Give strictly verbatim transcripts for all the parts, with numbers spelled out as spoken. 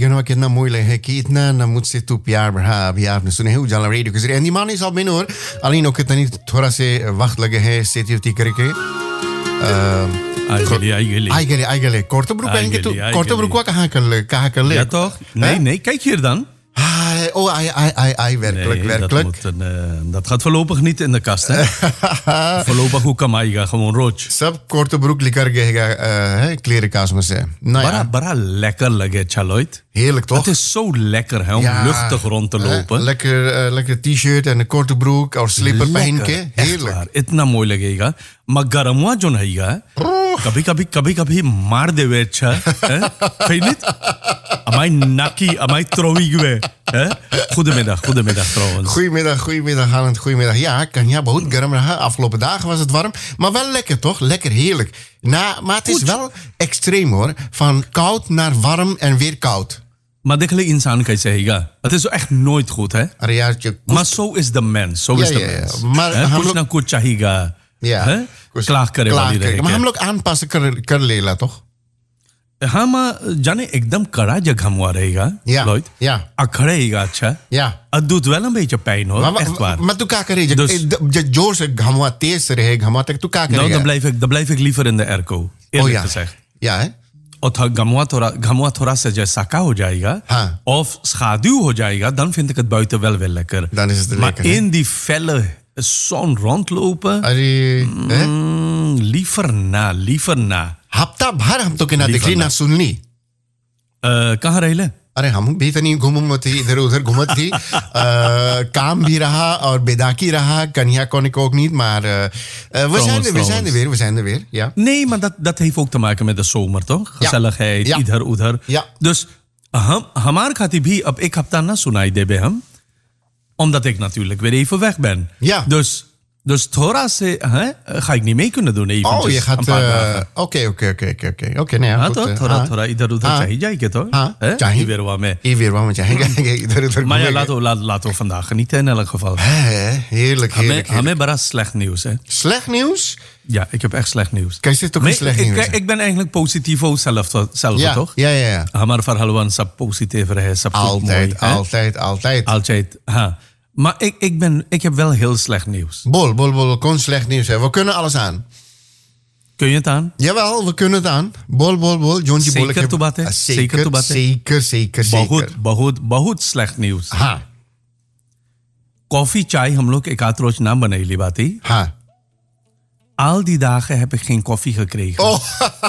गनवा कितना moeilijk है कि इतना ना मुझसे तू प्यार बढ़ा अभी आपने सुने हैं उजाला रेडियो के जरिए अंदीमान इस albeen hoor alleen ook het niet थोड़ा से वक्त लगे है सेती उती करके आई गली आई गली आई गली आई गली korte broek en je tu korte broek wat कहाँ कर ले कहाँ कर ले ja toch nee nee kijk hier dan. Oh, ai, ai, ai, ai, werkelijk, nee, werkelijk. Dat, moet een, uh, dat gaat voorlopig niet in de kast, hè? Voorlopig hoe kan mij gewoon rood. सब korte broek lekker gega, uh, klerenkast में से. Nou बड़ा ja. बड़ा lekker लगे Chaloit. Heerlijk toch? Het is zo lekker hè, om ja, luchtig rond te lopen. Uh, lekker, uh, lekker t-shirt en een korte broek of slipper पहन के. Heerlijk. waar, इतना मोय लगेगा. Maar गरमवा जो रहेगा, कभी कभी कभी कभी मार देवे अच्छा, vind je niet? Amai nakkie, amai trouwigwe. Goedemiddag, goedemiddag trouwens. Goedemiddag, goedemiddag Haaland, goedemiddag. Ja, kan ja, बहुत गर्म रहा. Afgelopen dagen was het warm, maar wel lekker toch? Lekker, heerlijk. Na, maar het is Goed. wel extreem hoor. Van koud naar warm en weer koud. Maar de insan कैसे हैगा? Het is echt nooit goed hè? अरे यार जो maar zo is de mens, zo ja, is de ja, mens. Ja, maar कुछ ना कुछ चाहिएगा. Ja. klaag करे वाली रहेगी. Maar हम लोग aanpassen कर कर लेला toch? हाँ माँ जाने एकदम कड़ा जगह हुआ रहेगा. Ja. Lloyd. Ja. अखड़ेगा अच्छा. Ja. Het doet wel een beetje pijn hoor, maar, echt waar. Maar tu क्या करेगा? Dus जोर से घमवा तेज से रहे घमवा तक tu क्या करेगा? Nou dan blijf ik dan blijf ik liever in de airco. Eerlijk oh, ja. gezegd. Ja hè? और घमवा थोड़ा घमवा थोड़ा सा जैसे साका हो जाएगा हाँ. of schaduw हो जाएगा dan vind ik het buiten wel weer lekker. Dan is het maar lekker. Maar in die felle zon rondlopen. अरे mm, liever na, liever na. हफ्ता भर हम तो के ना देखली ना सुनली. कहाँ रहे? अरे हम भी तो नहीं घूम थी इधर उधर घूमत थी. काम भी रहा और बेदाकी रहा कन्या kon ik ook niet maar uh, we zijn er we zijn er weer we zijn er weer ja. Nee maar dat dat heeft ook te maken met de zomer toch? Gezelligheid ja. ieder uधर. Ja. Dus हम हमार खाती भी अब एक हफ्ता ना सुनाई दे बे हम omdat ik natuurlijk weer even weg ben. Ja. Dus Dus थोड़ा से hè, ga ik niet mee kunnen doen eventjes. Oh, je gaat... Oké, oké, oké, oké. Oké, nee, हाँ तो थोड़ा थोड़ा इधर उधर चाहिए जाएगा तो. हाँ, चाहिए. Hier weer में. Hier weer में चाहिए. इधर उधर. Maar ja, laten we laten we vandaag genieten in elk geval. Heerlijk, heerlijk. हमें बड़ा slecht nieuws hè. Slecht nieuws? Ja, ik heb echt slecht nieuws. Kijk, zit toch een slecht nieuws? Ik, ik ben eigenlijk positivo zelf, zelf ja, toch? Ja, ja, ja. हमारे verhaal सब positief रहे, सब altijd, mooi, altijd, altijd. Altijd, ha. Maar ik, ik, ben, ik heb wel heel slecht nieuws. Bol, bol, bol, kon slecht nieuws hebben. We kunnen alles aan. Kun je het aan? Jawel, we kunnen het aan. Bol, bol, bol. Johnny Bol. Zeker toe baten? Zeker toe baten? Zeker, zeker, zeker. बहुत, बहुत, बहुत slecht nieuws. हाँ. Koffie, chai, हम लोग एक आध रोज ना बनाई बाती. हाँ. Al die dagen heb ik geen koffie gekregen. Oh.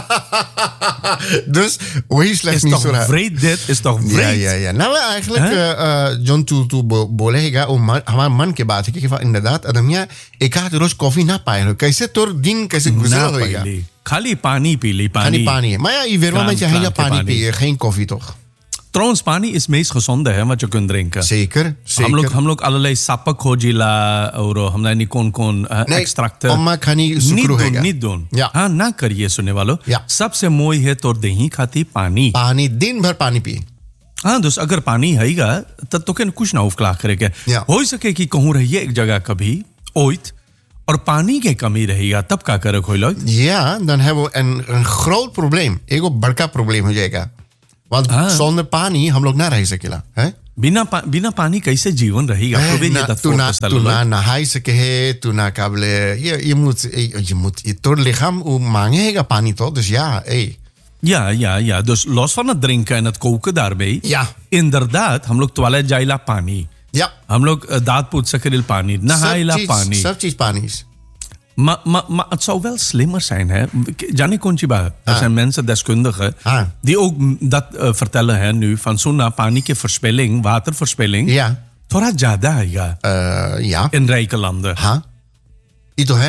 Dus, hoe is slecht nieuws? Is toch vreed dit? Is toch vreed? Ja, ja, ja. Nou, eigenlijk, uh, John, tu, tu bolega, हमारे मन के बात है कि इंदादात अदमिया एक आध रोज कॉफी ना पाए हो कैसे तोर दिन कैसे गुजर होएगा खाली पानी पी ली पानी खाली पानी है मैं ये वेरवा में चाहिए पानी पिए geen koffie toch Trouwens, पानी is meest gezonde है wat je kunt drinken. Zeker, zeker. हम लोग हम लोग allerlei sappen खोजिला और हमने नहीं कौन कौन एक्सट्रैक्ट अम्मा खानी सुक्रू है क्या? नहीं दोन. या. हाँ ना करिए सुनने वालों. या. सबसे मोई है तो दही खाती पानी. पानी दिन भर पानी पी. हाँ दोस्त अगर पानी हैगा तब तो क्या कुछ ना उफला करेगा. हो सके कि कहूँ रहिए एक जगह कभी ओइत और पानी की कमी रहेगा तब क्या करे कोई लोग. Ja, dan hebben we een een groot probleem. एक बड़का probleem हो जाएगा. Want हाँ. zonder पानी हम लोग ना रह सकेला हैं बिना पा, बिना पानी कैसे जीवन रहेगा तो भी ना तू ना तू ना नहाई सके है तू ना काबले ये ये moet je moet je tot lichaam hoe मांगेगा पानी तो dus ja hey ja ja ja dus los van het drinken en het koken daarbij ja inderdaad हम लोग toilet जाइला पानी ja हम लोग दांत पोंछ सकेल पानी नहाइला पानी सब चीज पानी is Maar, maar, maar het zou wel slimmer zijn, hè? Gianni Conchiba, er ah. zijn mensen, deskundigen, ah. die ook dat uh, vertellen hè, nu, van zo'n panieke verspilling, waterverspilling. Ja. Thora jada, ja. Uh, ja. In rijke landen. Ha? Ito, hè?